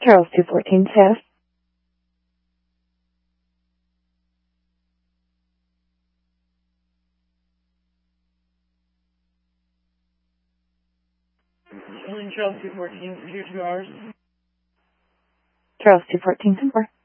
Charles 214 status. Charles 214 for here 2 hours. Charles 214 10-4.